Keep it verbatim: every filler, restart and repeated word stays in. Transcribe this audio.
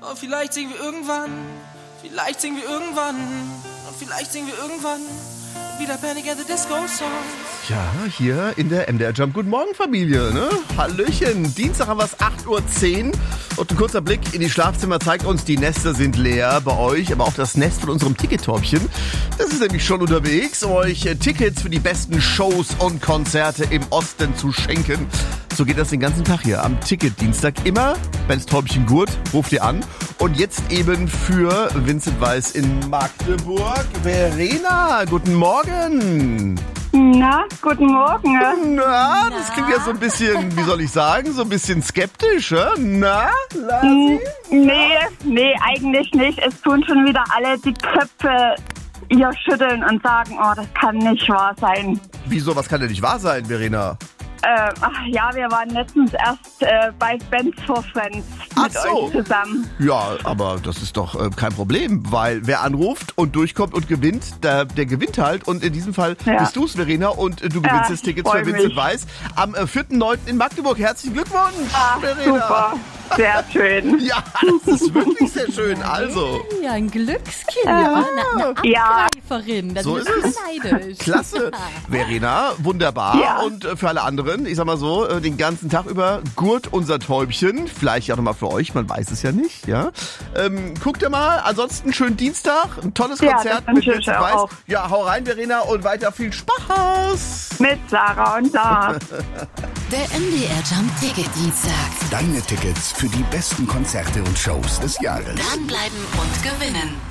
Oh, vielleicht singen wir irgendwann, vielleicht singen wir irgendwann, und vielleicht singen wir irgendwann wieder Panic at the Disco Song. Ja, hier in der M D R Jump. Guten Morgen, Familie, ne? Hallöchen. Dienstag haben wir es acht Uhr zehn. Und ein kurzer Blick in die Schlafzimmer zeigt uns, die Nester sind leer bei euch, aber auch das Nest von unserem Tickettorpchen. Das ist nämlich schon unterwegs, um euch Tickets für die besten Shows und Konzerte im Osten zu schenken. So geht das den ganzen Tag hier am Ticketdienstag. Immer, wenn's Täubchen gurt, ruft ihr an. Und jetzt eben für Vincent Weiss in Magdeburg. Verena, guten Morgen. Na, guten Morgen. Na, das klingt ja so ein bisschen, wie soll ich sagen, so ein bisschen skeptisch, hä? Na, Lassi? Nee, nee, eigentlich nicht. Es tun schon wieder alle die Köpfe hier schütteln und sagen, oh, das kann nicht wahr sein. Wieso, was kann denn nicht wahr sein, Verena? Äh, ach ja, wir waren letztens erst äh, bei Bands for Friends mit Ach so. euch zusammen. Ja, aber das ist doch äh, kein Problem, weil wer anruft und durchkommt und gewinnt, der, der gewinnt halt. Und in diesem Fall Ja. bist du's, Verena, und äh, du gewinnst Ja, das Ticket ich freu für Vincent mich. Weiss am äh, vierten neunten in Magdeburg. Herzlichen Glückwunsch, Ach, Verena. super, sehr schön. Ja, das ist wirklich sehr schön. Also, Ja, ein Glückskind, ja. Eine, eine Ja. Abgreiferin. Da so sind ist wir es. neidisch. Klasse. Verena, wunderbar. Ja. Und äh, für alle anderen, ich sag mal so, äh, den ganzen Tag über gurt unser Täubchen. Vielleicht auch nochmal für euch, man weiß es ja nicht, ja. Ähm, guckt ihr mal. Ansonsten schönen Dienstag, ein tolles Ja, Konzert das mit wünsche ich Vincent Weiss. auch. Ja, hau rein, Verena, und weiter viel Spaß. Mit Sarah und Lars. Der M D R Jump Ticketdienstag. Deine Tickets für die besten Konzerte und Shows des Jahres. Dranbleiben und gewinnen.